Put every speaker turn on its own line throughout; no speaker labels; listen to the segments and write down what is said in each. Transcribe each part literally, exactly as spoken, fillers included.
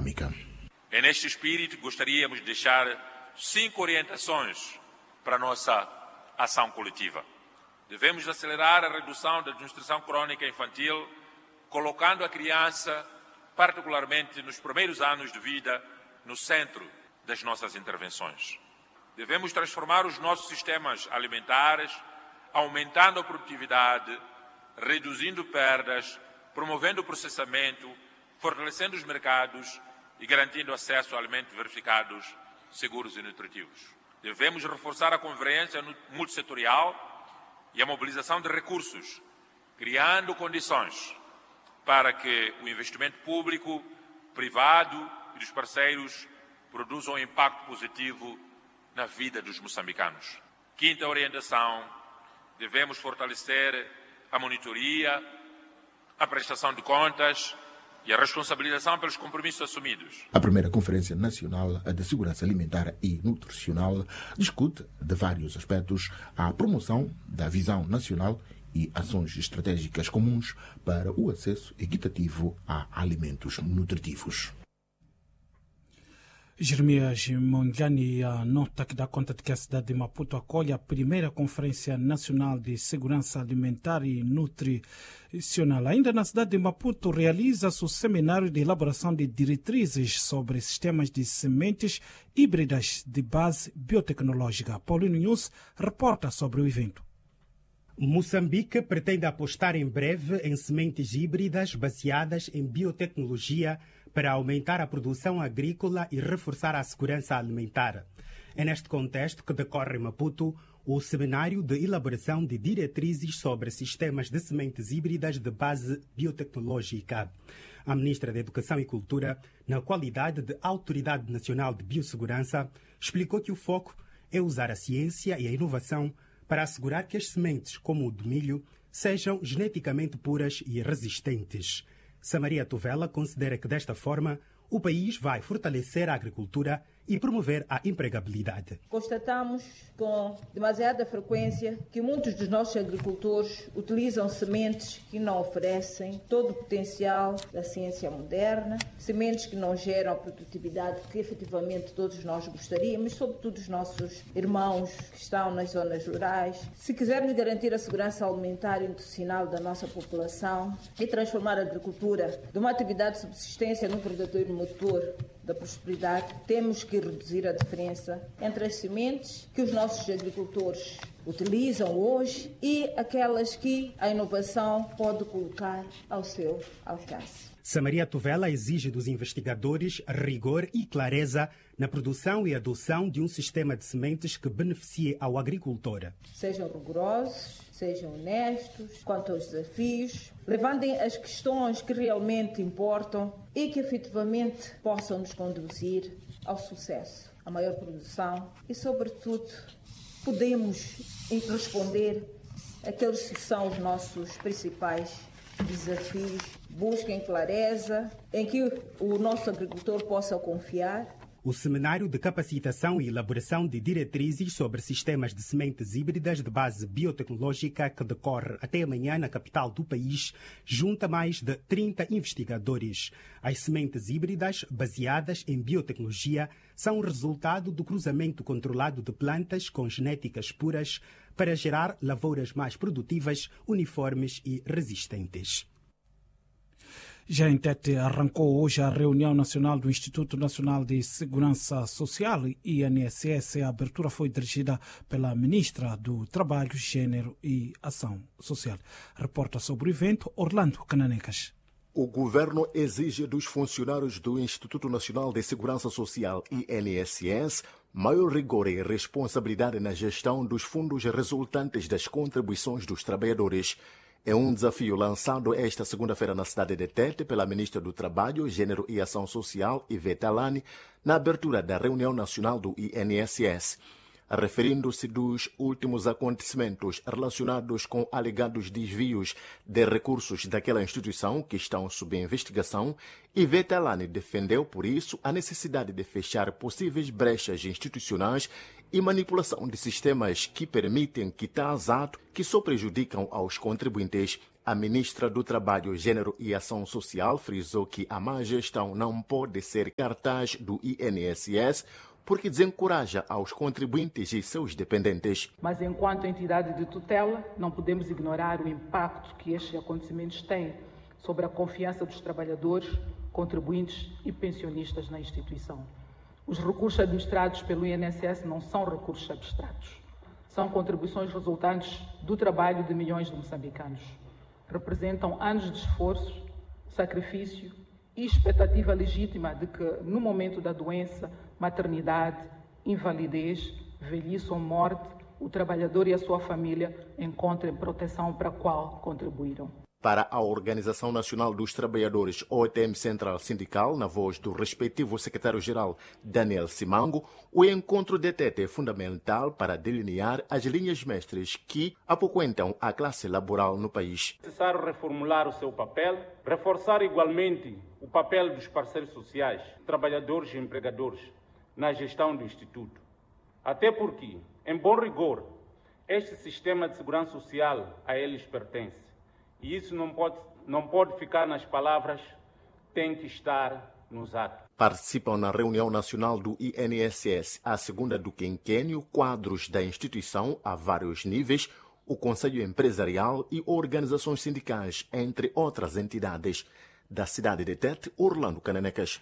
É neste espírito que gostaríamos de deixar cinco orientações para a nossa ação coletiva. Devemos acelerar a redução da desnutrição crónica infantil, colocando a criança, particularmente nos primeiros anos de vida, no centro das nossas intervenções. Devemos transformar os nossos sistemas alimentares, aumentando a produtividade, reduzindo perdas, promovendo o processamento, fortalecendo os mercados e garantindo acesso a alimentos verificados, seguros e nutritivos. Devemos reforçar a convergência multissetorial e a mobilização de recursos, criando condições para que o investimento público, privado e dos parceiros produzam um impacto positivo na vida dos moçambicanos. Quinta orientação, devemos fortalecer a monitoria, a prestação de contas e a responsabilização pelos compromissos assumidos.
A primeira Conferência Nacional de Segurança Alimentar e Nutricional discute, de vários aspectos, a promoção da visão nacional e ações estratégicas comuns para o acesso equitativo a alimentos nutritivos.
Jeremias Monjani nota que dá conta de que a cidade de Maputo acolhe a primeira Conferência Nacional de Segurança Alimentar e Nutricional. Ainda na cidade de Maputo, realiza-se o seminário de elaboração de diretrizes sobre sistemas de sementes híbridas de base biotecnológica. Paulino News reporta sobre o evento.
Moçambique pretende apostar em breve em sementes híbridas baseadas em biotecnologia para aumentar a produção agrícola e reforçar a segurança alimentar. É neste contexto que decorre em Maputo o seminário de elaboração de diretrizes sobre sistemas de sementes híbridas de base biotecnológica. A ministra da Educação e Cultura, na qualidade de Autoridade Nacional de Biossegurança, explicou que o foco é usar a ciência e a inovação para assegurar que as sementes, como o do milho, sejam geneticamente puras e resistentes. Samaria Tovela considera que, desta forma, o país vai fortalecer a agricultura e promover a empregabilidade.
Constatamos com demasiada frequência que muitos dos nossos agricultores utilizam sementes que não oferecem todo o potencial da ciência moderna, sementes que não geram a produtividade que efetivamente todos nós gostaríamos, sobretudo os nossos irmãos que estão nas zonas rurais. Se quisermos garantir a segurança alimentar e nutricional da nossa população e transformar a agricultura de uma atividade de subsistência num verdadeiro motor da prosperidade, temos que reduzir a diferença entre as sementes que os nossos agricultores utilizam hoje e aquelas que a inovação pode colocar ao seu alcance.
Samaria Tovela exige dos investigadores rigor e clareza na produção e adoção de um sistema de sementes que beneficie ao agricultor.
Sejam rigorosos, sejam honestos quanto aos desafios, levantem as questões que realmente importam e que efetivamente possam nos conduzir ao sucesso, à maior produção e, sobretudo, podemos responder àqueles que são os nossos principais desafios. Busquem clareza em que o nosso agricultor possa confiar.
O Seminário de Capacitação e Elaboração de Diretrizes sobre Sistemas de Sementes Híbridas de Base Biotecnológica, que decorre até amanhã na capital do país, junta mais de trinta investigadores. As sementes híbridas, baseadas em biotecnologia, são resultado do cruzamento controlado de plantas com genéticas puras para gerar lavouras mais produtivas, uniformes e resistentes.
Já em Tete, arrancou hoje a reunião nacional do Instituto Nacional de Segurança Social, I N S S. A abertura foi dirigida pela Ministra do Trabalho, Gênero e Ação Social. Reporta sobre o evento Orlando Cananecas.
O governo exige dos funcionários do Instituto Nacional de Segurança Social, I N S S, maior rigor e responsabilidade na gestão dos fundos resultantes das contribuições dos trabalhadores. É um desafio lançado esta segunda-feira na cidade de Tete pela Ministra do Trabalho, Gênero e Ação Social, Ivete Alani, na abertura da reunião nacional do I N S S. Referindo-se dos últimos acontecimentos relacionados com alegados desvios de recursos daquela instituição que estão sob investigação, Ivete Alani defendeu, por isso, a necessidade de fechar possíveis brechas institucionais e manipulação de sistemas que permitem quitar atos que só prejudicam aos contribuintes. A ministra do Trabalho, Gênero e Ação Social frisou que a má gestão não pode ser cartaz do I N S S porque desencoraja aos contribuintes e seus dependentes.
Mas enquanto entidade de tutela, não podemos ignorar o impacto que estes acontecimentos têm sobre a confiança dos trabalhadores, contribuintes e pensionistas na instituição. Os recursos administrados pelo I N S S não são recursos abstratos. São contribuições resultantes do trabalho de milhões de moçambicanos. Representam anos de esforço, sacrifício e expectativa legítima de que, no momento da doença, maternidade, invalidez, velhice ou morte, o trabalhador e a sua família encontrem proteção para a qual contribuíram.
Para a Organização Nacional dos Trabalhadores, O T M Central Sindical, na voz do respectivo secretário-geral Daniel Simango, o encontro de Tete é fundamental para delinear as linhas mestres que apoquentam a classe laboral no país.
É necessário reformular o seu papel, reforçar igualmente o papel dos parceiros sociais, trabalhadores e empregadores, na gestão do Instituto. Até porque, em bom rigor, este sistema de segurança social a eles pertence. E isso não pode, não pode ficar nas palavras, tem que estar nos atos.
Participam na reunião nacional do I N S S, a segunda do quinquênio, quadros da instituição a vários níveis, o Conselho Empresarial e organizações sindicais, entre outras entidades. Da cidade de Tete, Orlando Cananecas.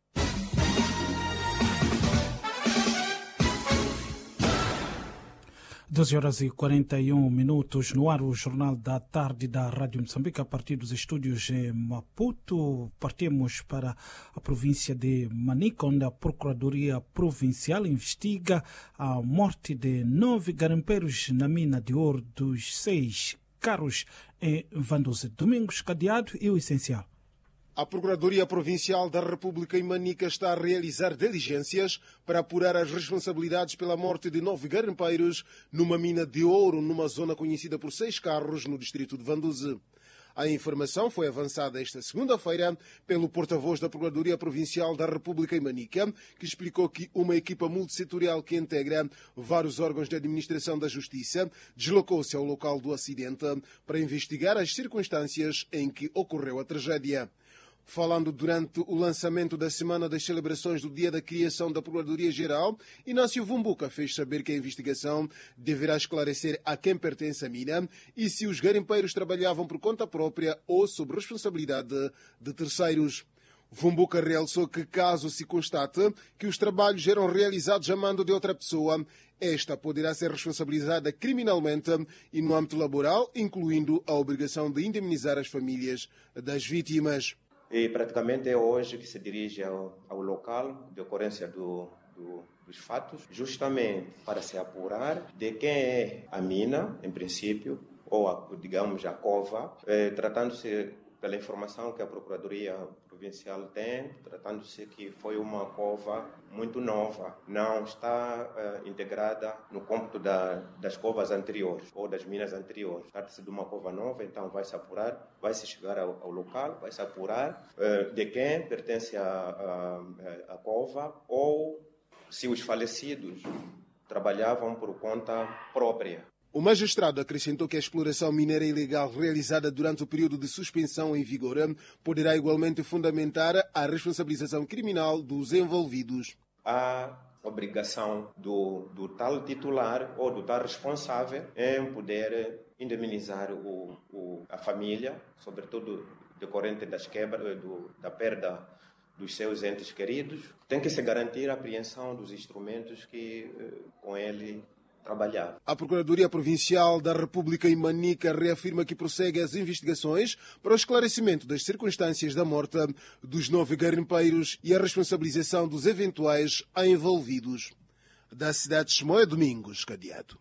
doze horas e quarenta e um minutos no ar, o Jornal da Tarde da Rádio Moçambique, a partir dos estúdios em Maputo. Partimos para a província de Manica, onde a Procuradoria Provincial investiga a morte de nove garimpeiros na mina de ouro dos seis carros em Vanduze. Domingos Cadeado e o essencial.
A Procuradoria Provincial da República em Manica está a realizar diligências para apurar as responsabilidades pela morte de nove garimpeiros numa mina de ouro numa zona conhecida por seis carros no distrito de Vanduze. A informação foi avançada esta segunda-feira pelo porta-voz da Procuradoria Provincial da República em Manica, que explicou que uma equipa multissetorial que integra vários órgãos de administração da justiça deslocou-se ao local do acidente para investigar as circunstâncias em que ocorreu a tragédia. Falando durante o lançamento da Semana das Celebrações do Dia da Criação da Procuradoria-Geral, Inácio Vumbuca fez saber que a investigação deverá esclarecer a quem pertence a mina e se os garimpeiros trabalhavam por conta própria ou sob responsabilidade de terceiros. Vumbuca realçou que, caso se constate que os trabalhos eram realizados a mando de outra pessoa, esta poderá ser responsabilizada criminalmente e no âmbito laboral, incluindo a obrigação de indemnizar as famílias das vítimas.
E praticamente é hoje que se dirige ao, ao local de ocorrência do, do, dos fatos, justamente para se apurar de quem é a mina, em princípio, ou, a, digamos, a cova, eh, tratando-se pela informação que a Procuradoria Provincial tem, tratando-se que foi uma cova muito nova, não está uh, integrada no cômputo da, das covas anteriores ou das minas anteriores. Trata-se de uma cova nova, então vai-se apurar, vai-se chegar ao, ao local, vai-se apurar uh, de quem pertence a, a, a cova ou se os falecidos trabalhavam por conta própria.
O magistrado acrescentou que a exploração mineira ilegal realizada durante o período de suspensão em vigor poderá igualmente fundamentar a responsabilização criminal dos envolvidos.
A obrigação do, do tal titular ou do tal responsável em poder indemnizar o, o, a família, sobretudo decorrente das quebras, do, da perda dos seus entes queridos. Tem que se garantir a apreensão dos instrumentos que com ele trabalhar.
A Procuradoria Provincial da República em Manica reafirma que prossegue as investigações para o esclarecimento das circunstâncias da morte dos nove garimpeiros e a responsabilização dos eventuais envolvidos. Da cidade de Chimoio, Domingos Cadeado.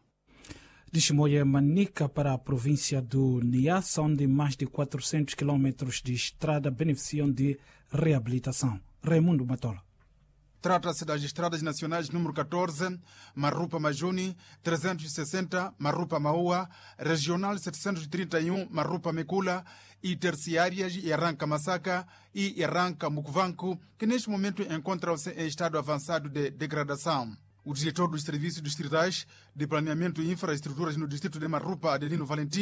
De Chimoio, Manica, para a província do Niassa, onde mais de quatrocentos quilômetros de estrada beneficiam de reabilitação. Raimundo Matola.
Trata-se das estradas nacionais número catorze, Marupa-Majuni, trezentos e sessenta, Marupa-Maua, regional setecentos e trinta e um, Marupa-Mekula, e terciárias Iarranca-Massaka e Iarranca-Mukuvanku, que neste momento encontram-se em estado avançado de degradação. O diretor dos Serviços Distritais de Planeamento e Infraestruturas no distrito de Marupa, Adelino Valentim,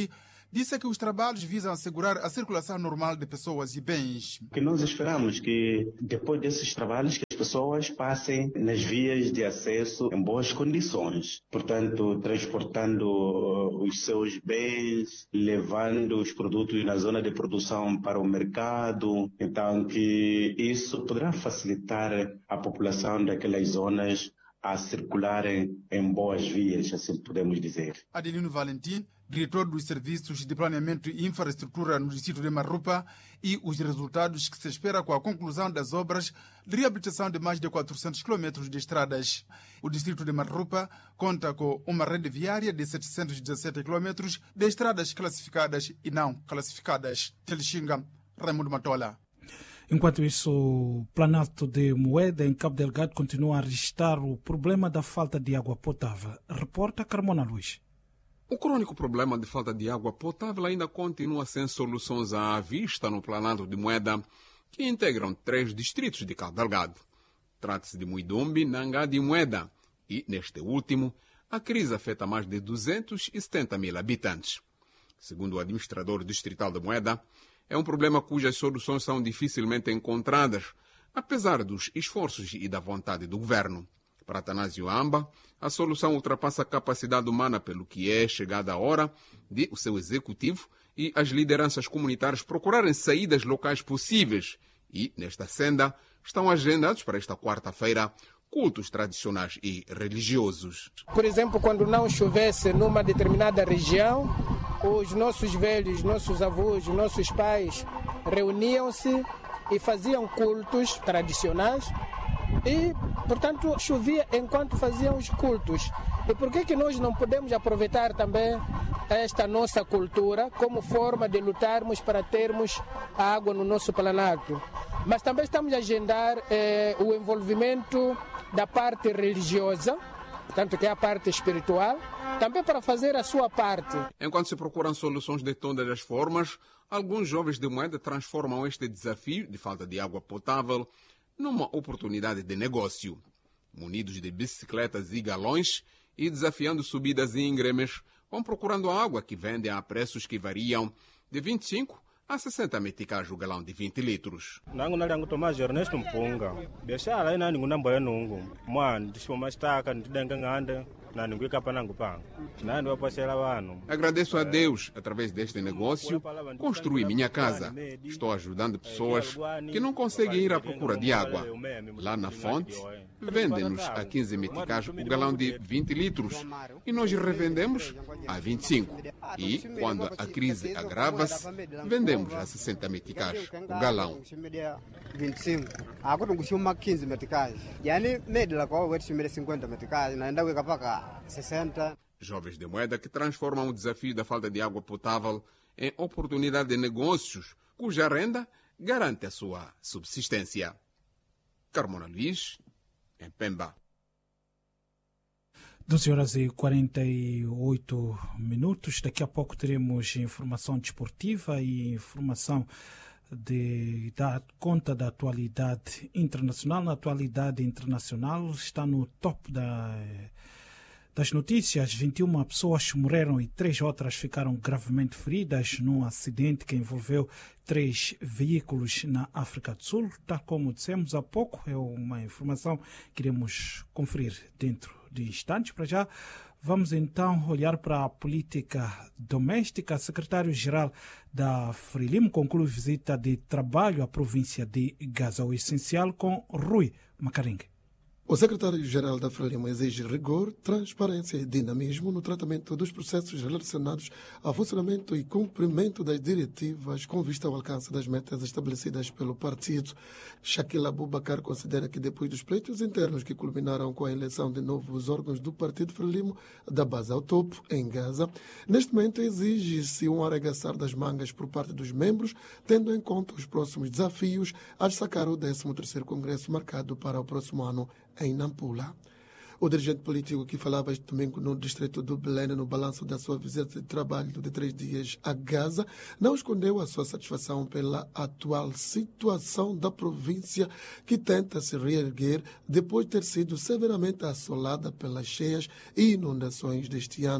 disse que os trabalhos visam assegurar a circulação normal de pessoas e bens.
O que nós esperamos que depois desses trabalhos que as pessoas passem nas vias de acesso em boas condições, portanto transportando os seus bens, levando os produtos na zona de produção para o mercado, então que isso poderá facilitar a população daquelas zonas a circularem em boas vias, assim podemos dizer.
Adelino Valentim, diretor dos Serviços de Planeamento e Infraestrutura no distrito de Marrupa, e os resultados que se espera com a conclusão das obras de reabilitação de mais de quatrocentos quilômetros de estradas. O distrito de Marrupa conta com uma rede viária de setecentos e dezessete quilômetros de estradas classificadas e não classificadas. Telexinga, Raimundo Matola.
Enquanto isso, o Planalto de Moeda, em Cabo Delgado, continua a registrar o problema da falta de água potável. Reporta Carmona Luís.
O crônico problema de falta de água potável ainda continua sem soluções à vista no Planalto de Moeda, que integram três distritos de Cabo Delgado. Trata-se de Muidombe, Nangade e Moeda, e, neste último, a crise afeta mais de duzentos e setenta mil habitantes. Segundo o administrador distrital de Moeda, é um problema cujas soluções são dificilmente encontradas, apesar dos esforços e da vontade do governo. Para Atanásio Amba, a solução ultrapassa a capacidade humana, pelo que é chegada a hora de o seu executivo e as lideranças comunitárias procurarem saídas locais possíveis e, nesta senda, estão agendados para esta quarta-feira cultos tradicionais e religiosos.
Por exemplo, quando não chovesse numa determinada região, os nossos velhos, nossos avós, nossos pais reuniam-se e faziam cultos tradicionais e, portanto, chovia enquanto faziam os cultos. E por que que nós não podemos aproveitar também esta nossa cultura como forma de lutarmos para termos água no nosso planalto? Mas também estamos a agendar eh, o envolvimento da parte religiosa, portanto, que é a parte espiritual, também para fazer a sua parte.
Enquanto se procuram soluções de todas as formas, alguns jovens de Moeda transformam este desafio de falta de água potável numa oportunidade de negócio. Munidos de bicicletas e galões e desafiando subidas íngremes, vão procurando água que vendem a preços que variam de vinte e cinco a sessenta meticais o galão de vinte litros.
Nangu nalangu Tomás Ernesto Mpunga. Deixa lá na ningu namboya nungu. Mano, deixa staka ndidenga ngande.
Agradeço a Deus, através deste negócio, construí minha casa. Estou ajudando pessoas que não conseguem ir à procura de água. Lá na fonte, vendem-nos a quinze meticais o galão de vinte litros e nós revendemos a vinte e cinco. E, quando a crise agrava-se, vendemos a sessenta meticais o galão.
vinte e cinco. Agora não custa quinze meticais. E aí, média lá com cinquenta meticais, ainda vai para sessenta.
Jovens de Moeda que transformam o desafio da falta de água potável em oportunidade de negócios, cuja renda garante a sua subsistência. Carmona Luís, em Pemba.
doze horas e quarenta e oito minutos. Daqui a pouco teremos informação desportiva e informação de dar conta da atualidade internacional. Na atualidade internacional está no top da... das notícias. vinte e uma pessoas morreram e três outras ficaram gravemente feridas num acidente que envolveu três veículos na África do Sul. Tal como dissemos há pouco, é uma informação que iremos conferir dentro de instantes. Para já, vamos então olhar para a política doméstica. Secretário-Geral da Frelimo conclui visita de trabalho à província de Gaza, o essencial, com Rui Macarengue.
O secretário-geral da Frelimo exige rigor, transparência e dinamismo no tratamento dos processos relacionados ao funcionamento e cumprimento das diretivas com vista ao alcance das metas estabelecidas pelo partido. Shakil Abubakar considera que depois dos pleitos internos que culminaram com a eleição de novos órgãos do partido Frelimo da base ao topo, em Gaza, neste momento exige-se um arregaçar das mangas por parte dos membros, tendo em conta os próximos desafios a destacar o décimo terceiro Congresso marcado para o próximo ano em Nampula. O dirigente político que falava este domingo no distrito do Belém, no balanço da sua visita de trabalho de três dias a Gaza, não escondeu a sua satisfação pela atual situação da província, que tenta se reerguer depois de ter sido severamente assolada pelas cheias e inundações deste ano.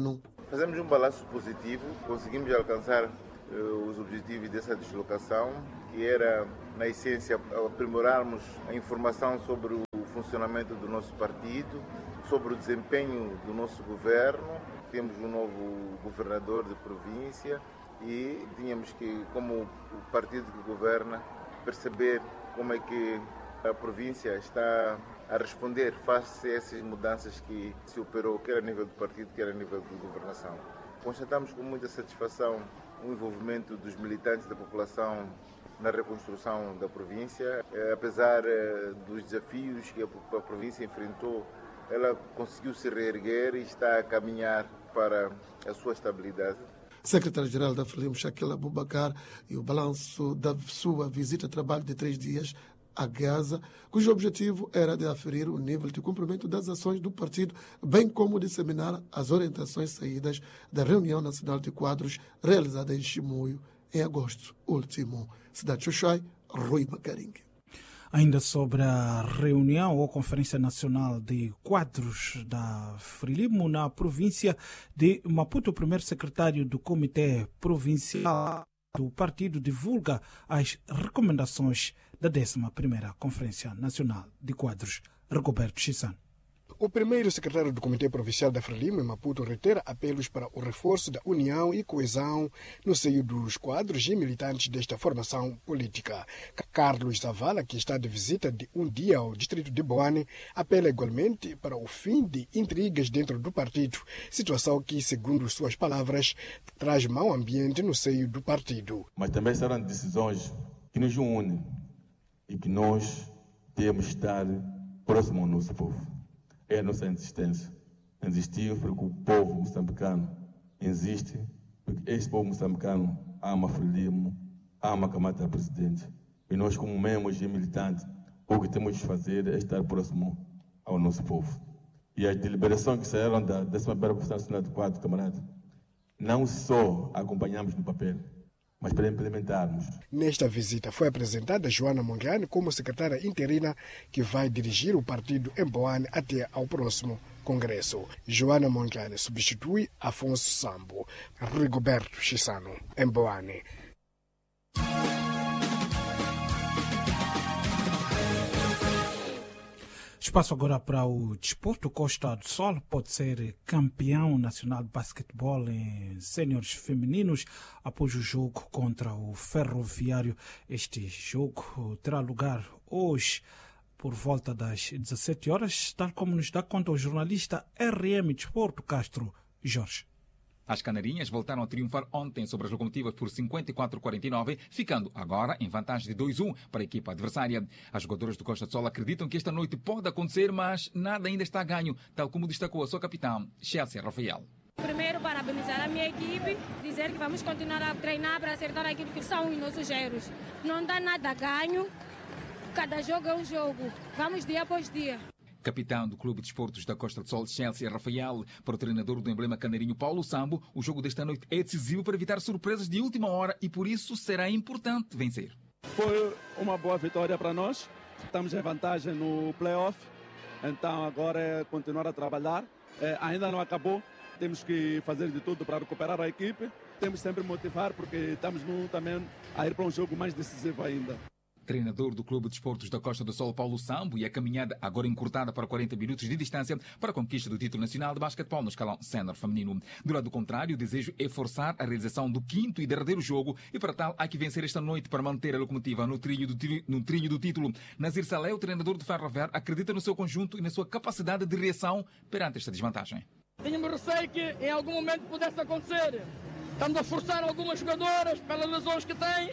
Fazemos um balanço positivo, conseguimos alcançar uh, os objetivos dessa deslocação, que era, na essência, aprimorarmos a informação sobre o funcionamento do nosso partido, sobre o desempenho do nosso governo. Temos um novo governador de província e tínhamos que, como o partido que governa, perceber como é que a província está a responder face a essas mudanças que se operou, quer a nível do partido, quer a nível de governação. Constatamos com muita satisfação o envolvimento dos militantes da população na reconstrução da província. Apesar dos desafios que a província enfrentou, ela conseguiu se reerguer e está a caminhar para a sua estabilidade.
Secretário-Geral da Frelimo, Shaquille Abubakar, e o balanço da sua visita a trabalho de três dias a Gaza, cujo objetivo era de aferir o nível de cumprimento das ações do partido, bem como disseminar as orientações saídas da reunião nacional de quadros realizada em Chimoio em agosto último. Cidade Xoxai, Rui Macaringue.
Ainda sobre a reunião ou Conferência Nacional de Quadros da Frelimo na província de Maputo, o primeiro secretário do Comitê Provincial do partido divulga as recomendações da décima primeira Conferência Nacional de Quadros. Rigoberto Chissano.
O primeiro secretário do Comitê Provincial da Frelimo, em Maputo, reitera apelos para o reforço da união e coesão no seio dos quadros e militantes desta formação política. Carlos Zavala, que está de visita de um dia ao distrito de Boane, apela igualmente para o fim de intrigas dentro do partido, situação que, segundo suas palavras, traz mau ambiente no seio do partido.
Mas também serão decisões que nos unem e que nós temos de estar próximo ao nosso povo. É a nossa insistência. Insistimos porque o povo moçambicano existe, porque este povo moçambicano ama Frelimo, ama a Camata Presidente. E nós, como membros e militantes, o que temos de fazer é estar próximo ao nosso povo. E as deliberações que saíram da décima primeira Conferência Nacional de Quadros, camarada, não só acompanhamos no papel, mas para implementarmos.
Nesta visita foi apresentada Joana Mongiane como secretária interina que vai dirigir o partido em Boane até ao próximo congresso. Joana Mongiane substitui Afonso Sambo. Rigoberto Chissano, em Boane.
Espaço agora para o desporto. Costa do Sol pode ser campeão nacional de basquetebol em séniores femininos após o jogo contra o Ferroviário. Este jogo terá lugar hoje por volta das dezessete horas, tal como nos dá conta o jornalista R M Desporto Castro Jorge.
As canarinhas voltaram a triunfar ontem sobre as locomotivas por cinquenta e quatro a quarenta e nove, ficando agora em vantagem de dois a um para a equipa adversária. As jogadoras do Costa do Sol acreditam que esta noite pode acontecer, mas nada ainda está a ganho, tal como destacou a sua capitã, Chelsea Rafael.
Primeiro, parabenizar a minha equipe, dizer que vamos continuar a treinar para acertar a equipe que são os nossos erros. Não dá nada a ganho, cada jogo é um jogo, vamos dia após dia.
Capitão do Clube de Desportos da Costa do Sol, Chelsea Rafael, para o treinador do emblema canarinho Paulo Sambo, o jogo desta noite é decisivo para evitar surpresas de última hora e por isso será importante vencer.
Foi uma boa vitória para nós, estamos em vantagem no play-off, então agora é continuar a trabalhar, é, ainda não acabou, temos que fazer de tudo para recuperar a equipe, temos sempre motivar porque estamos no, também a ir para um jogo mais decisivo ainda.
Treinador do Clube de Desportos da Costa do Sol, Paulo Sambo, e a caminhada agora encurtada para quarenta minutos de distância para a conquista do título nacional de basquetebol no escalão sénior feminino. Do lado contrário, o desejo é forçar a realização do quinto e derradeiro jogo e para tal há que vencer esta noite para manter a locomotiva no trilho do, no trilho do título. Nazir Salé, o treinador do Ferroviário, acredita no seu conjunto e na sua capacidade de reação perante esta desvantagem.
Tínhamos receio que em algum momento pudesse acontecer. Estamos a forçar algumas jogadoras pelas lesões que têm,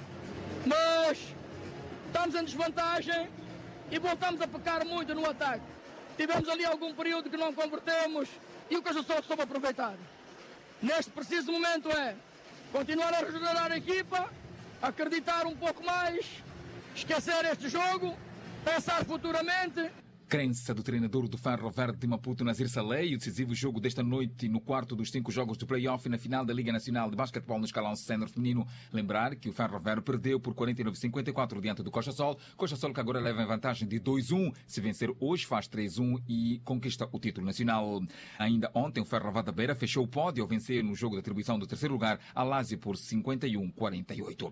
mas estamos em desvantagem e voltamos a pecar muito no ataque. Tivemos ali algum período que não convertemos e o que eu só soube aproveitar. Neste preciso momento é continuar a regenerar a equipa, acreditar um pouco mais, esquecer este jogo, pensar futuramente.
crença do treinador do Ferro Verde de Maputo, Nazir Saleh, o decisivo jogo desta noite no quarto dos cinco jogos do play-off na final da Liga Nacional de Basquetebol no escalão sénior feminino. Lembrar que o Ferro Verde perdeu por quarenta e nove a cinquenta e quatro diante do Coxa Sol. Coxa Sol que agora leva em vantagem de dois a um. Se vencer hoje faz três a um e conquista o título nacional. Ainda ontem o Ferro Verde da Beira fechou o pódio ao vencer no jogo de atribuição do terceiro lugar a Lazio por cinquenta e um a quarenta e oito.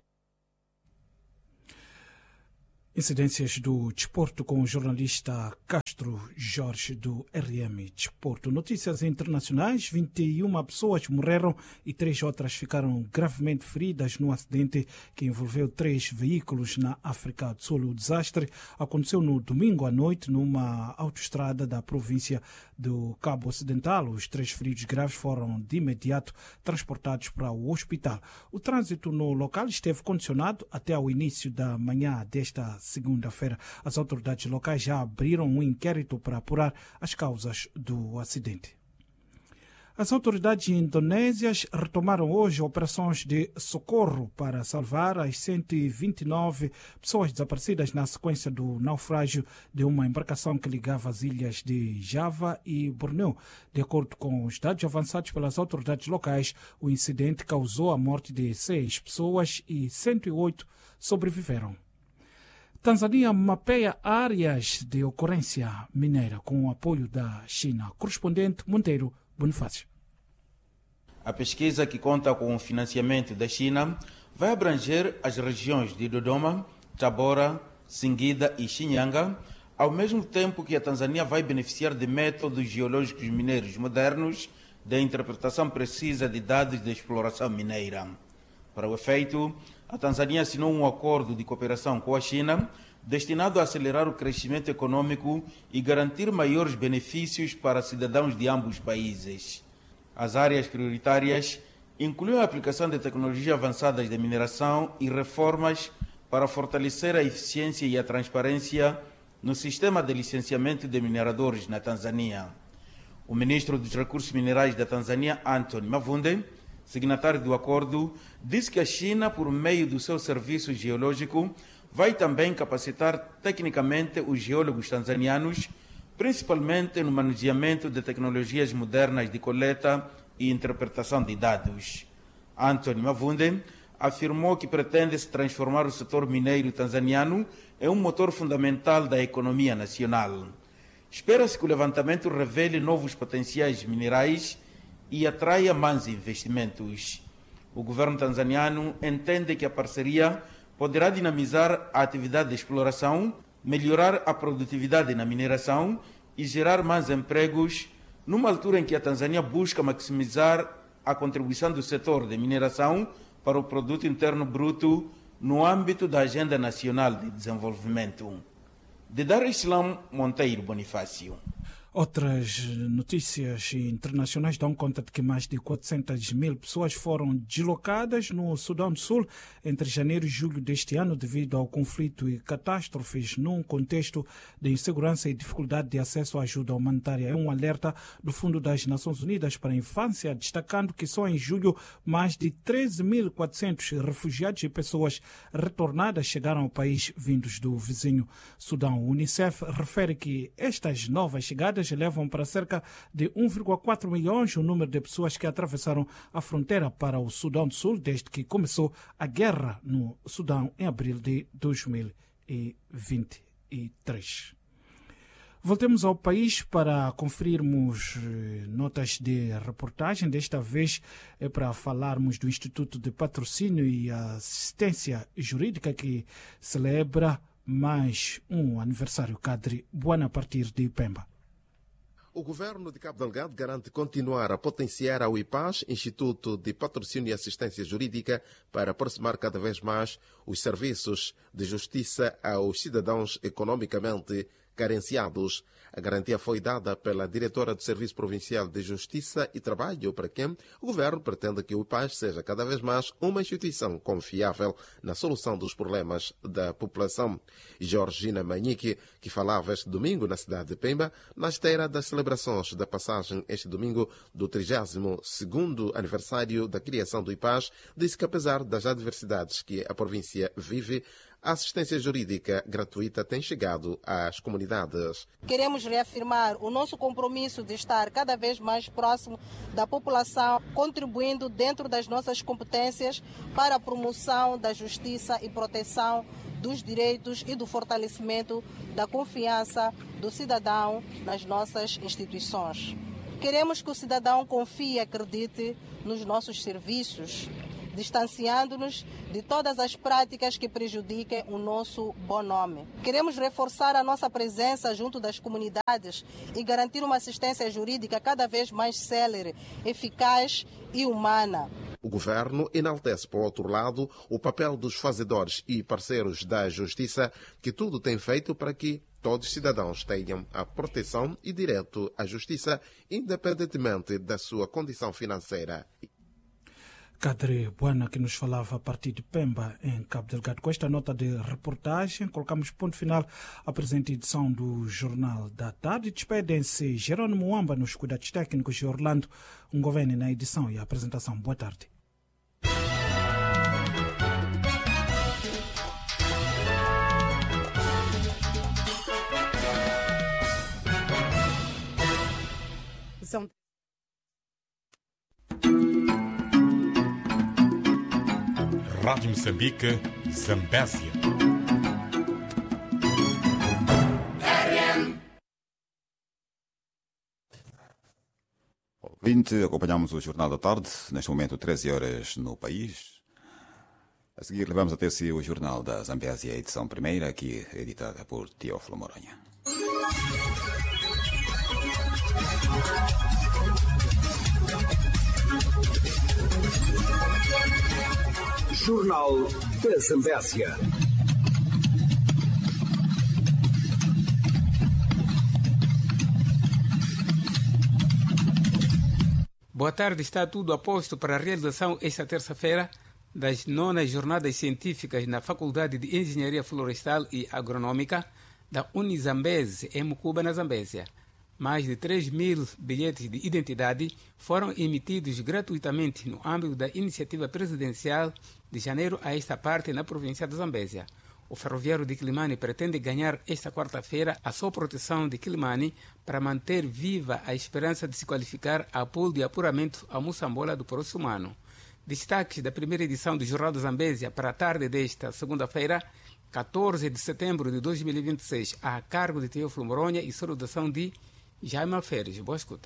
Incidências do desporto com o jornalista Castro Jorge do R M Desporto. Notícias internacionais: vinte e uma pessoas morreram e três outras ficaram gravemente feridas num acidente que envolveu três veículos na África do Sul. O desastre aconteceu no domingo à noite numa autoestrada da província do Cabo Ocidental. Os três feridos graves foram de imediato transportados para o hospital. O trânsito no local esteve condicionado até ao início da manhã desta segunda-feira. As autoridades locais já abriram um inquérito para apurar as causas do acidente. As autoridades indonésias retomaram hoje operações de socorro para salvar as cento e vinte e nove pessoas desaparecidas na sequência do naufrágio de uma embarcação que ligava as ilhas de Java e Borneo. De acordo com os dados avançados pelas autoridades locais, o incidente causou a morte de seis pessoas e cento e oito sobreviveram. Tanzânia mapeia áreas de ocorrência mineira com o apoio da China. Correspondente Monteiro Bonifácio.
A pesquisa, que conta com o financiamento da China, vai abranger as regiões de Dodoma, Tabora, Singida e Shinyanga, ao mesmo tempo que a Tanzânia vai beneficiar de métodos geológicos mineiros modernos da interpretação precisa de dados da exploração mineira. Para o efeito, a Tanzânia assinou um acordo de cooperação com a China destinado a acelerar o crescimento econômico e garantir maiores benefícios para cidadãos de ambos os países. As áreas prioritárias incluem a aplicação de tecnologias avançadas de mineração e reformas para fortalecer a eficiência e a transparência no sistema de licenciamento de mineradores na Tanzânia. O ministro dos Recursos Minerais da Tanzânia, Anthony Mavunde, signatário do acordo, disse que a China, por meio do seu serviço geológico, vai também capacitar tecnicamente os geólogos tanzanianos, principalmente no manuseamento de tecnologias modernas de coleta e interpretação de dados. Anthony Mavunde afirmou que pretende-se transformar o setor mineiro tanzaniano em um motor fundamental da economia nacional. Espera-se que o levantamento revele novos potenciais minerais e atraia mais investimentos. O governo tanzaniano entende que a parceria poderá dinamizar a atividade de exploração, melhorar a produtividade na mineração e gerar mais empregos, numa altura em que a Tanzânia busca maximizar a contribuição do setor de mineração para o produto interno bruto no âmbito da Agenda Nacional de Desenvolvimento. De Dar es Salaam, Monteiro Bonifácio.
Outras notícias internacionais dão conta de que mais de quatrocentas mil pessoas foram deslocadas no Sudão do Sul entre janeiro e julho deste ano devido ao conflito e catástrofes num contexto de insegurança e dificuldade de acesso à ajuda humanitária. É um alerta do Fundo das Nações Unidas para a Infância, destacando que só em julho mais de treze mil e quatrocentos refugiados e pessoas retornadas chegaram ao país vindos do vizinho Sudão. O Unicef refere que estas novas chegadas levam para cerca de um vírgula quatro milhões o número de pessoas que atravessaram a fronteira para o Sudão do Sul desde que começou a guerra no Sudão em abril de dois mil e vinte e três. Voltemos ao país para conferirmos notas de reportagem. Desta vez é para falarmos do Instituto de Patrocínio e Assistência Jurídica, que celebra mais um aniversário Cadre Buana a partir de Pemba.
O governo de Cabo Delgado garante continuar a potenciar ao I P A S, Instituto de Patrocínio e Assistência Jurídica, para aproximar cada vez mais os serviços de justiça aos cidadãos economicamente carenciados. A garantia foi dada pela diretora do Serviço Provincial de Justiça e Trabalho, para quem o governo pretende que o I P A S seja cada vez mais uma instituição confiável na solução dos problemas da população. Georgina Manique, que falava este domingo na cidade de Pemba, na esteira das celebrações da passagem este domingo do trigésimo segundo aniversário da criação do I P A S, disse que apesar das adversidades que a província vive, a assistência jurídica gratuita tem chegado às comunidades.
Queremos reafirmar o nosso compromisso de estar cada vez mais próximo da população, contribuindo dentro das nossas competências para a promoção da justiça e proteção dos direitos e do fortalecimento da confiança do cidadão nas nossas instituições. Queremos que o cidadão confie e acredite nos nossos serviços, distanciando-nos de todas as práticas que prejudiquem o nosso bom nome. Queremos reforçar a nossa presença junto das comunidades e garantir uma assistência jurídica cada vez mais célere, eficaz e humana.
O governo enaltece, por outro lado, o papel dos fazedores e parceiros da justiça, que tudo tem feito para que todos os cidadãos tenham a proteção e direito à justiça, independentemente da sua condição financeira.
Cadre Buana, que nos falava a partir de Pemba, em Cabo Delgado. Com esta nota de reportagem, colocamos ponto final à presente edição do Jornal da Tarde. Despedem-se Jerônimo Wamba nos cuidados técnicos e Orlando Ngoveni na edição e a apresentação. Boa tarde.
São...
Rádio Moçambique, Zambésia.
Ouvinte, acompanhamos o Jornal da Tarde, neste momento treze horas no país. A seguir levamos até si o Jornal da Zambésia, edição primeira, aqui editada por Teófilo Moronha.
Jornal da Zambésia.
Boa tarde, está tudo a posto para a realização esta terça-feira das nonas jornadas científicas na Faculdade de Engenharia Florestal e Agronômica da Unizambese, em Mucuba, na Zambésia. Mais de três mil bilhetes de identidade foram emitidos gratuitamente no âmbito da iniciativa presidencial de janeiro a esta parte na província de Zambésia. O ferroviário de Quilimane pretende ganhar esta quarta-feira a sua proteção de Quilimane para manter viva a esperança de se qualificar a pool de apuramento a Moçambola do próximo ano. Destaques da primeira edição do Jornal da Zambésia para a tarde desta segunda-feira, quatorze de setembro de dois mil e vinte e seis, a cargo de Teófilo Moronha e saudação de Jaime Alferes. Boa escuta.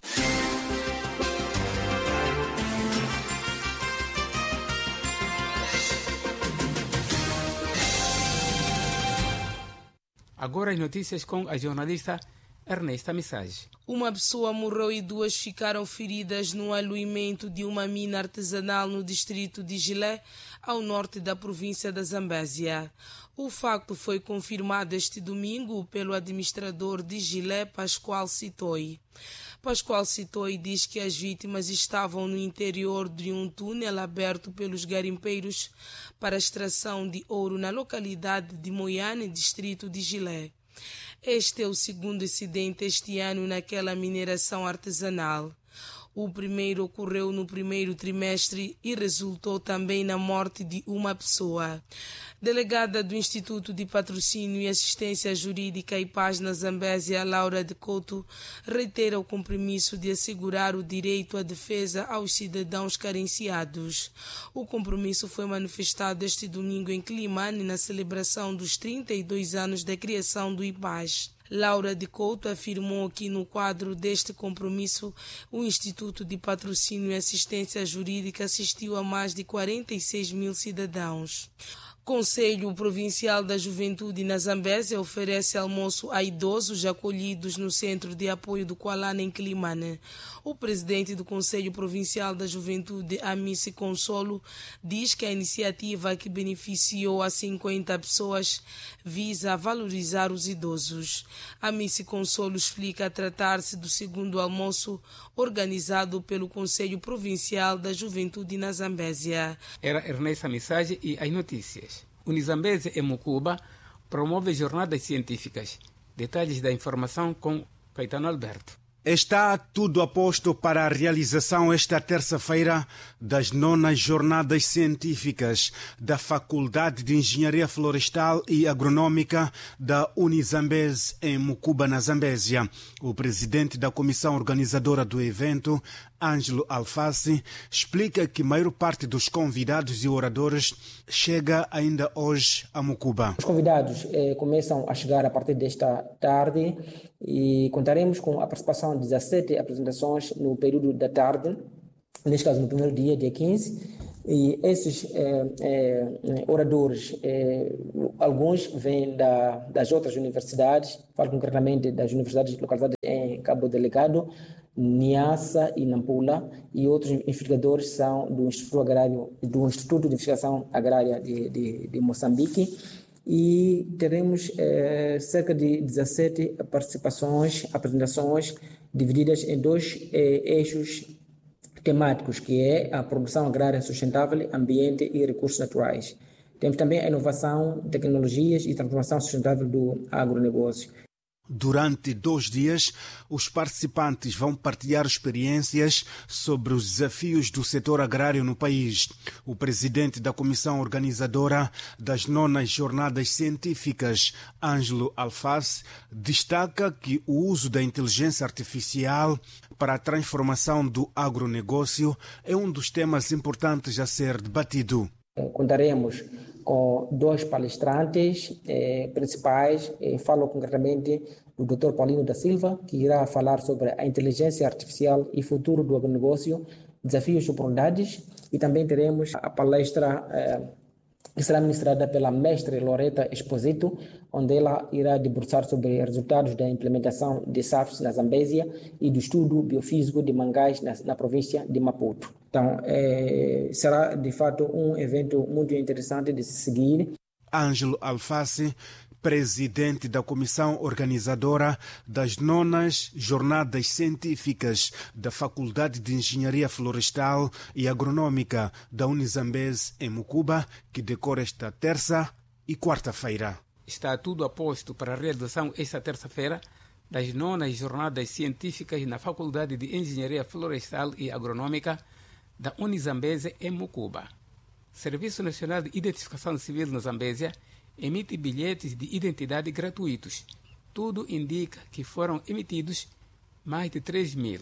Agora as notícias com a jornalista Ernesta Missage.
Uma pessoa morreu e duas ficaram feridas no aluimento de uma mina artesanal no distrito de Gilé, ao norte da província da Zambésia. O facto foi confirmado este domingo pelo administrador de Gilé, Pascoal Citoi. Pascoal Citoi diz que as vítimas estavam no interior de um túnel aberto pelos garimpeiros para a extração de ouro na localidade de Moiane, distrito de Gilé. Este é o segundo incidente este ano naquela mineração artesanal. O primeiro ocorreu no primeiro trimestre e resultou também na morte de uma pessoa. Delegada do Instituto de Patrocínio e Assistência Jurídica e Paz na Zambésia, Laura de Couto, reitera o compromisso de assegurar o direito à defesa aos cidadãos carenciados. O compromisso foi manifestado este domingo em Quilimane na celebração dos trinta e dois anos da criação do I P A S. Laura de Couto afirmou que no quadro deste compromisso o Instituto de Patrocínio e Assistência Jurídica assistiu a mais de quarenta e seis mil cidadãos. Conselho Provincial da Juventude na Zambésia oferece almoço a idosos acolhidos no Centro de Apoio do Kualana, em Quilimane. O presidente do Conselho Provincial da Juventude, Amici Consolo, diz que a iniciativa que beneficiou a cinquenta pessoas visa valorizar os idosos. Amici Consolo explica tratar-se do segundo almoço organizado pelo Conselho Provincial da Juventude na Zambésia.
Era Ernesta Missage e as notícias. Unizambese em Mucuba promove jornadas científicas. Detalhes da informação com Caetano Alberto.
Está tudo a posto para a realização esta terça-feira das nonas jornadas científicas da Faculdade de Engenharia Florestal e Agronômica da Unizambeze em Mucuba, na Zambésia. O presidente da comissão organizadora do evento, Ângelo Alface, explica que a maior parte dos convidados e oradores chega ainda hoje a Mucuba.
Os convidados eh, começam a chegar a partir desta tarde e contaremos com a participação de dezessete apresentações no período da tarde, neste caso no primeiro dia, dia quinze, e esses eh, eh, oradores, eh, alguns vêm da, das outras universidades, falo concretamente das universidades localizadas em Cabo Delgado, Niassa e Nampula, e outros investigadores são do Instituto Agrário, do Instituto de Investigação Agrária de, de, de Moçambique, e teremos eh, cerca de dezessete participações, apresentações divididas em dois eh, eixos temáticos, que é a produção agrária sustentável, ambiente e recursos naturais. Temos também a inovação, tecnologias e transformação sustentável do agronegócio.
Durante dois dias, os participantes vão partilhar experiências sobre os desafios do setor agrário no país. O presidente da comissão organizadora das nonas jornadas científicas, Ângelo Alface, destaca que o uso da inteligência artificial para a transformação do agronegócio é um dos temas importantes a ser debatido.
Contaremos com dois palestrantes eh, principais. Eh, falo concretamente do doutor Paulino da Silva, que irá falar sobre a inteligência artificial e futuro do agronegócio, desafios e oportunidades. E também teremos a palestra eh, que será ministrada pela mestre Loreta Exposito, onde ela irá debruçar sobre resultados da implementação de S A F na Zambésia e do estudo biofísico de mangás na, na província de Maputo. Então, é, será de fato um evento muito interessante de se seguir.
Ângelo Alface, presidente da comissão organizadora das nonas jornadas científicas da Faculdade de Engenharia Florestal e Agronômica da Unizambeze em Mucuba, que decorre esta terça e quarta-feira.
Está tudo a posto para a realização esta terça-feira das nonas jornadas científicas na Faculdade de Engenharia Florestal e Agronômica da Unizambeze em Mucuba. Serviço Nacional de Identificação Civil na Zambésia emite bilhetes de identidade gratuitos. Tudo indica que foram emitidos mais de três mil.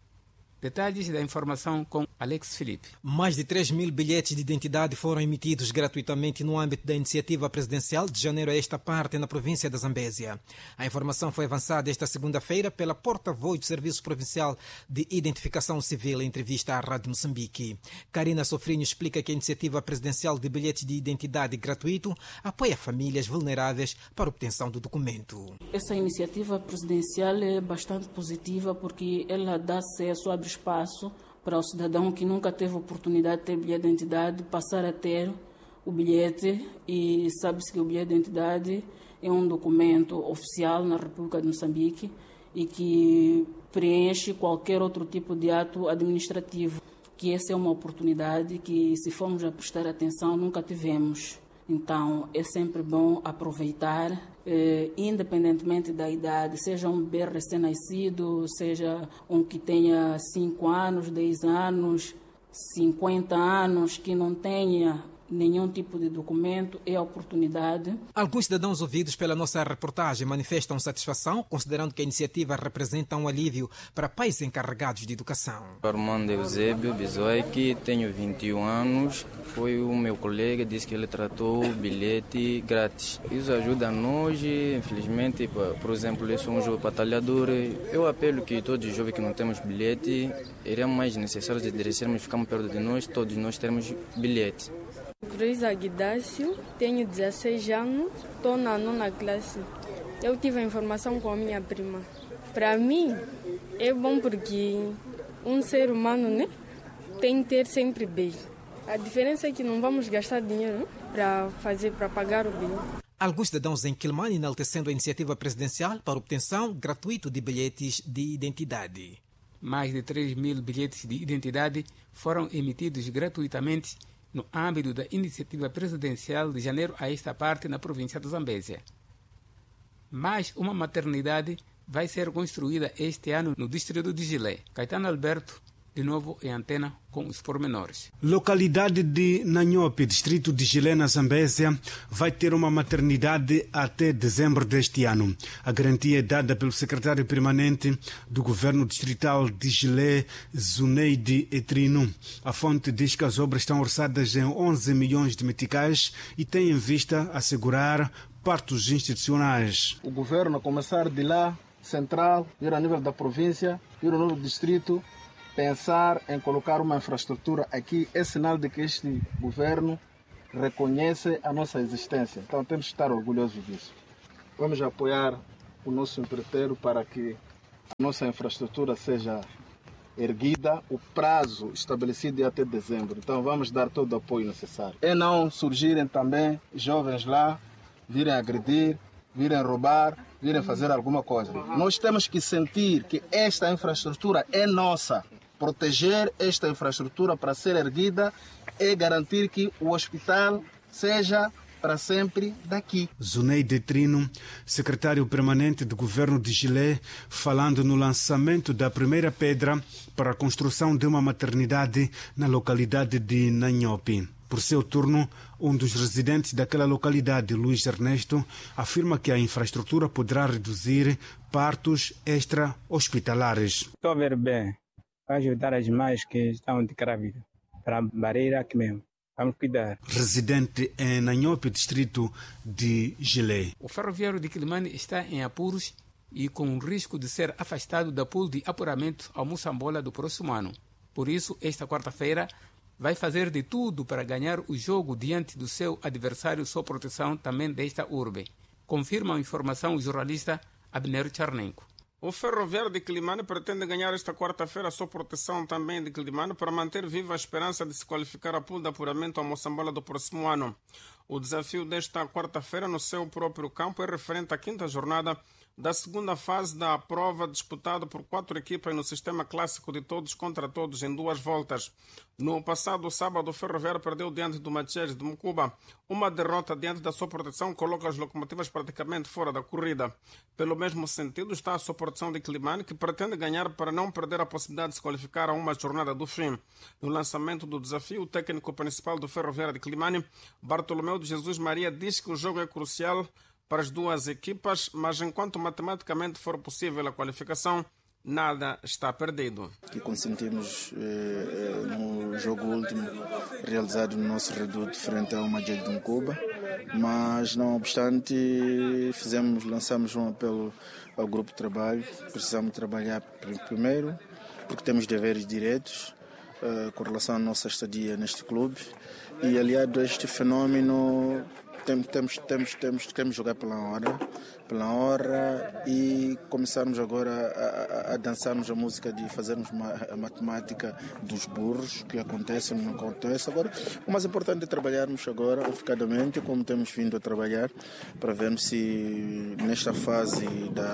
Detalhes da informação com Alex Felipe.
Mais de três mil bilhetes de identidade foram emitidos gratuitamente no âmbito da iniciativa presidencial de janeiro a esta parte na província da Zambésia. A informação foi avançada esta segunda-feira pela porta-voz do Serviço Provincial de Identificação Civil em entrevista à Rádio Moçambique. Karina Sofrinho explica que a iniciativa presidencial de bilhetes de identidade gratuito apoia famílias vulneráveis para a obtenção do documento.
Essa iniciativa presidencial é bastante positiva porque ela dá acesso, abre espaço para o cidadão que nunca teve oportunidade de ter bilhete de identidade passar a ter o bilhete, e sabe-se que o bilhete de identidade é um documento oficial na República de Moçambique e que preenche qualquer outro tipo de ato administrativo, que essa é uma oportunidade que, se formos a prestar atenção, nunca tivemos. Então, é sempre bom aproveitar, eh, independentemente da idade, seja um bebê recém-nascido, seja um que tenha cinco anos, dez anos, cinquenta anos, que não tenha nenhum tipo de documento, é a oportunidade.
Alguns cidadãos ouvidos pela nossa reportagem manifestam satisfação, considerando que a iniciativa representa um alívio para pais encarregados de educação.
Armando Eusébio Bizoique, tenho vinte e um anos, foi o meu colega, disse que ele tratou o bilhete grátis. Isso ajuda a nós, infelizmente, por exemplo, eu sou um jovem batalhador, eu apelo que todos os jovens que não temos bilhete, seria mais necessário de direcionarmos, ficamos perto de nós, todos nós termos bilhete.
Cruz Aguidácio, tenho dezesseis anos, estou na nona classe. Eu tive a informação com a minha prima. Para mim, é bom porque um ser humano, né, tem que ter sempre bem. A diferença é que não vamos gastar dinheiro para fazer, para pagar o bem.
Alguns cidadãos em Quilmane enaltecendo a iniciativa presidencial para obtenção gratuita de bilhetes de identidade.
Mais de três mil bilhetes de identidade foram emitidos gratuitamente no âmbito da iniciativa presidencial de janeiro a esta parte na província de Zambésia. Mais uma maternidade vai ser construída este ano no distrito de Gilé. Caetano Alberto, de novo em antena com os pormenores.
Localidade de Nanhope, distrito de Gilé, na Zambésia, vai ter uma maternidade até dezembro deste ano. A garantia é dada pelo secretário permanente do governo distrital de Gilé, Zuneide Etrino. A fonte diz que as obras estão orçadas em onze milhões de meticais e tem em vista assegurar partos institucionais.
O governo, a começar de lá, central, ir a nível da província, ir ao novo distrito, pensar em colocar uma infraestrutura aqui é sinal de que este governo reconhece a nossa existência. Então temos que estar orgulhosos disso. Vamos apoiar o nosso empreiteiro para que a nossa infraestrutura seja erguida. O prazo estabelecido é até dezembro. Então vamos dar todo o apoio necessário. E não surgirem também jovens lá, virem agredir, virem roubar, virem fazer alguma coisa. Nós temos que sentir que esta infraestrutura é nossa. Proteger esta infraestrutura para ser erguida e garantir que o hospital seja para sempre daqui.
Zuneide Trino, secretário permanente do governo de Gilé, falando no lançamento da primeira pedra para a construção de uma maternidade na localidade de Nanhope. Por seu turno, um dos residentes daquela localidade, Luiz Ernesto, afirma que a infraestrutura poderá reduzir partos extra-hospitalares.
Estou a ver bem. Para ajudar as mães que estão de grávida. Para a barreira aqui mesmo. Vamos cuidar.
Residente em Nanhope, distrito de Gilé.
O ferroviário de Quilimane está em apuros e com o risco de ser afastado da pool de apuramento ao Moçambola do próximo ano. Por isso, esta quarta-feira, vai fazer de tudo para ganhar o jogo diante do seu adversário sob proteção também desta urbe. Confirma a informação o jornalista Abner Charnenko.
O ferroviário de Quilimane pretende ganhar esta quarta-feira a sua proteção também de Quilimane para manter viva a esperança de se qualificar a pool de apuramento ao Moçambola do próximo ano. O desafio desta quarta-feira no seu próprio campo é referente à quinta jornada da segunda fase da prova disputada por quatro equipas no sistema clássico de todos contra todos em duas voltas. No passado sábado, o ferroviário perdeu diante do Machés de Mucuba. Uma derrota diante da sua proteção coloca as locomotivas praticamente fora da corrida. Pelo mesmo sentido está a sua proteção de Quilimane, que pretende ganhar para não perder a possibilidade de se qualificar a uma jornada do fim. No lançamento do desafio, o técnico principal do ferroviário de Quilimane, Bartolomeu de Jesus Maria, diz que o jogo é crucial para as duas equipas, mas enquanto matematicamente for possível a qualificação, nada está perdido.
Que consentimos eh, no jogo último realizado no nosso reduto frente ao Majed de Mucuba, mas não obstante fizemos, lançamos um apelo ao grupo de trabalho. Precisamos trabalhar primeiro porque temos deveres diretos eh, com relação à nossa estadia neste clube e aliado a este fenómeno Temos, temos, temos, temos, queremos jogar pela hora, pela hora e começarmos agora a, a, a dançarmos a música de fazermos uma, a matemática dos burros, que acontece ou não acontece. Agora, o mais importante é trabalharmos agora, oficadamente, como temos vindo a trabalhar, para vermos se nesta fase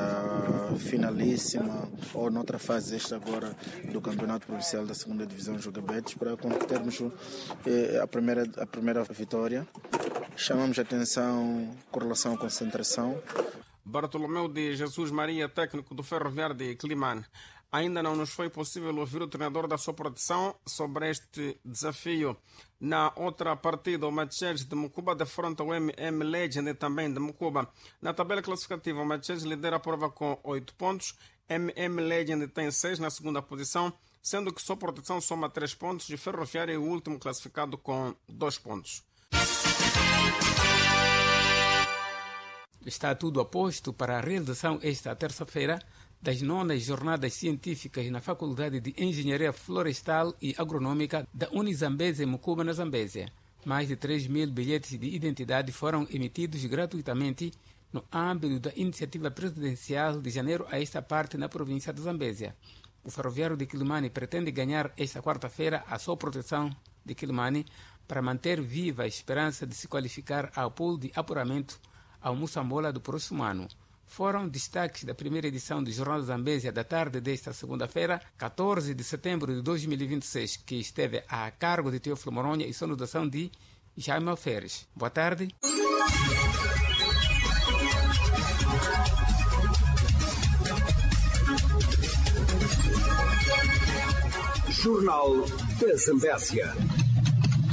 da finalíssima ou noutra fase esta agora do Campeonato Provincial da segunda Divisão Jogabetes, para termos eh, a, primeira, a primeira vitória. Chamamos a atenção com relação à concentração.
Bartolomeu de Jesus Maria, técnico do ferroviário de Quilimane. Ainda não nos foi possível ouvir o treinador da sua proteção sobre este desafio. Na outra partida, o Machés de Mucuba defronta o M M Legend também de Mucuba. Na tabela classificativa, o Machés lidera a prova com oito pontos. M M Legend tem seis na segunda posição, sendo que sua proteção soma três pontos e ferroviário é o último classificado com dois pontos.
Está tudo a posto para a realização esta terça-feira das nonas jornadas científicas na Faculdade de Engenharia Florestal e Agronômica da Unizambésia em Mucuba, na Zambésia. Mais de três mil bilhetes de identidade foram emitidos gratuitamente no âmbito da iniciativa presidencial de janeiro a esta parte na província de Zambésia. O ferroviário de Quilimane pretende ganhar esta quarta-feira a sua proteção de Quilimane para manter viva a esperança de se qualificar ao pool de apuramento ao Moçambola do próximo ano. Foram destaques da primeira edição do Jornal Zambésia da tarde desta segunda-feira, quatorze de setembro de dois mil e vinte e seis, que esteve a cargo de Teófilo Moronha e sonodação de Jaime Alferes. Boa tarde.
Jornal da Zambésia.